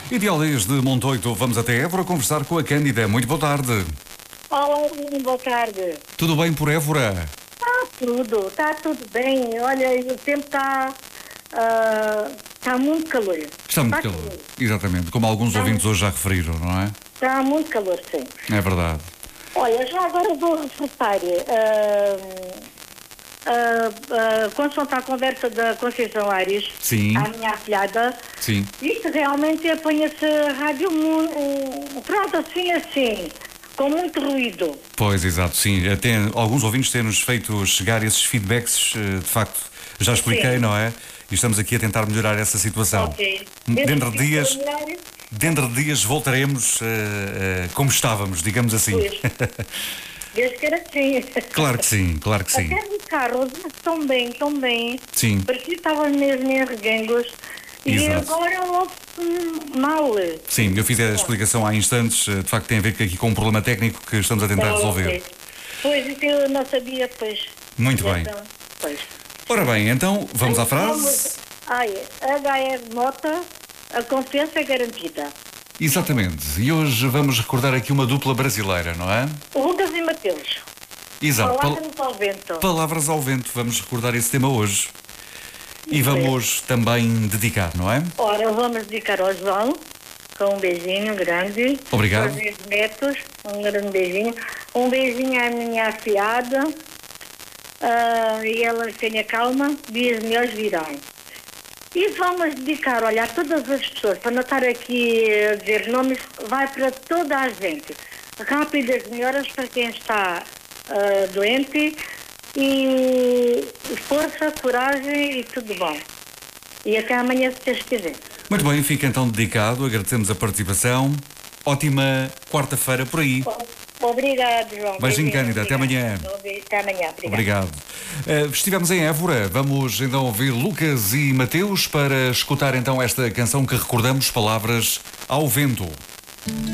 E de Aldeias de Montoito, vamos até Évora conversar com a Cândida. Muito boa tarde. Olá, boa tarde. Tudo bem por Évora? Está tudo bem. Olha, o tempo está muito calor. Está muito calor, exatamente, como alguns ouvintes hoje já referiram, não é? Está muito calor, sim. É verdade. Olha, já agora vou reforçar, quando está a conversa da Conceição Aires, Sim. a minha afilhada, Sim. isto realmente apanha-se a rádio, pronto, assim, com muito ruído. Pois, exato, sim. Até alguns ouvintes têm-nos feito chegar esses feedbacks, de facto, já expliquei, Sim. não é? E estamos aqui a tentar melhorar essa situação. Ok. Dentro de dias voltaremos como estávamos, digamos assim. Desde que era assim. Claro que sim, claro que sim. Até no carro, estão bem. Sim. Parecia que estava mesmo em regangos. E Exato. agora ouve-se mal. Sim, eu fiz a explicação há instantes, de facto tem a ver aqui com um problema técnico que estamos a tentar resolver. Ok. Pois, isso eu não sabia, pois. Muito bem. Então, pois. Ora bem, então vamos à frase. HR Mota, a confiança é garantida. Exatamente. E hoje vamos recordar aqui uma dupla brasileira, não é? Lucas e Mateus. Exato. Palavras ao vento. Palavras ao vento. Vamos recordar esse tema hoje. E vamos também dedicar, não é? Ora, vamos dedicar ao João, com um beijinho grande. Obrigado. Aos meus netos, um grande beijinho. Um beijinho à minha afilhada. E ela tenha calma, dias melhores virão. E vamos dedicar, olha, a todas as pessoas, para não estar aqui a dizer nomes, vai para toda a gente. Rápidas melhoras para quem está doente e força, coragem e tudo bom. E até amanhã, se Deus quiser. Muito bem, fica então dedicado, agradecemos a participação. Ótima quarta-feira por aí. Obrigado, João. Beijinho, Cândida, até amanhã. Até amanhã, obrigado. Estivemos em Évora, vamos então ouvir Lucas e Mateus para escutar então esta canção que recordamos, Palavras ao Vento.